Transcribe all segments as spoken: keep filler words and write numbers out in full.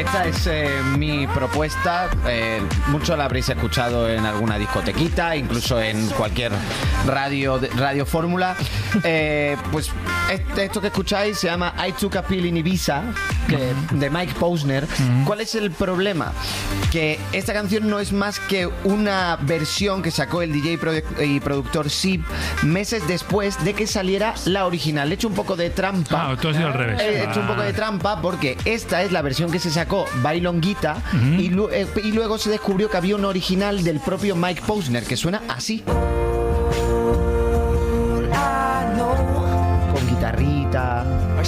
esta es eh, mi propuesta. Eh, mucho la habréis escuchado en alguna discotequita, incluso en cualquier radio, radio fórmula. Eh, pues este, esto que escucháis se llama I Took a Pill in Ibiza, que, de Mike Posner. Mm. ¿Cuál es el problema? Que esta canción no es más que una versión que sacó el D J y productor Sib meses después de que saliera la original. Le he hecho un poco de trampa. Ah, tú has ido al revés. He hecho un poco de trampa porque esta es la versión que se sacó Bailonguita, uh-huh. y, lu- eh, y luego se descubrió que había un original del propio Mike Posner que suena así. Con guitarrita.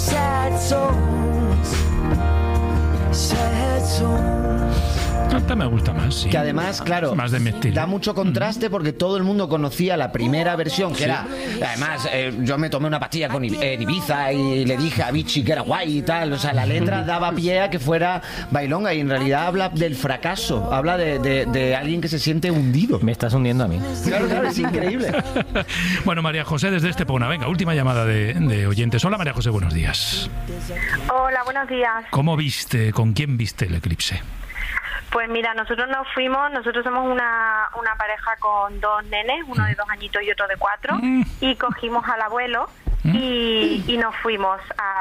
Esta me gusta más, sí. Que además, claro, más de mi estilo. Da mucho contraste porque todo el mundo conocía la primera versión, que sí. era... Además, eh, yo me tomé una pastilla con en Ibiza y le dije a Vichy que era guay y tal. O sea, la letra daba pie a que fuera bailonga y en realidad habla del fracaso. Habla de, de, de alguien que se siente hundido. Me estás hundiendo a mí. Claro, claro, es increíble. Bueno, María José desde Estepona. Venga, última llamada de, de oyentes. Hola, María José, buenos días. Hola, buenos días. ¿Cómo viste, con quién viste el eclipse? Pues mira, nosotros nos fuimos, nosotros somos una, una pareja con dos nenes, uno de dos añitos y otro de cuatro, mm. y cogimos al abuelo mm. y, y nos fuimos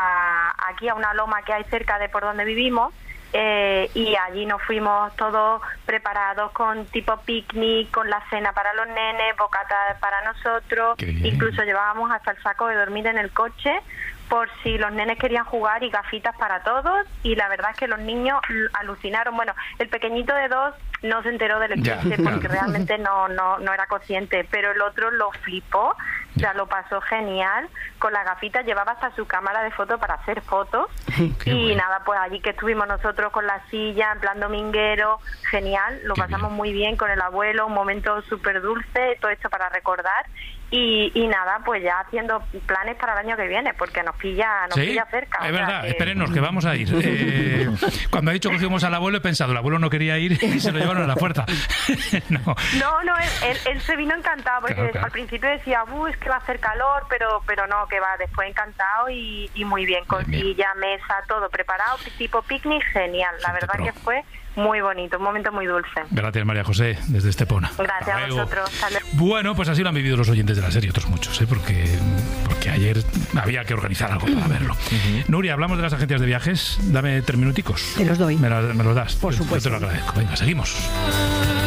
a, aquí a una loma que hay cerca de por donde vivimos, eh, y allí nos fuimos todos preparados con tipo picnic, con la cena para los nenes, bocata para nosotros, incluso llevábamos hasta el saco de dormir en el coche, por si los nenes querían jugar y gafitas para todos, y la verdad es que los niños alucinaron. Bueno, el pequeñito de dos no se enteró del eclipse porque realmente no, no, no era consciente, pero el otro lo flipó, ya lo pasó genial, con las gafitas llevaba hasta su cámara de foto para hacer fotos, y bueno. nada, pues allí que estuvimos nosotros con la silla, en plan dominguero, genial, lo Qué pasamos bien. muy bien con el abuelo, un momento súper dulce, todo esto para recordar. Y, y nada, pues ya haciendo planes para el año que viene, porque nos pilla nos ¿Sí? pilla cerca. Es o sea verdad, que... espérenos, que vamos a ir. Eh, cuando ha dicho que fuimos al abuelo, he pensado, el abuelo no quería ir y se lo llevaron a la puerta. no, no, no él, él, él se vino encantado, porque claro, claro. al principio decía, uh, es que va a hacer calor, pero pero no, que va, después encantado y, y muy bien, con bien, silla, bien. mesa, todo preparado, tipo picnic, genial. La verdad que fue muy bonito, un momento muy dulce. Gracias, María José, desde Estepona. Gracias a vosotros. Bueno, pues así lo han vivido los oyentes de la serie, otros muchos, ¿eh? porque, porque ayer había que organizar algo para verlo. Uh-huh. Nuria, hablamos de las agencias de viajes. Dame tres minuticos. Te los doy. Me, la, me los das. Por supuesto. Yo te lo agradezco. Venga, seguimos.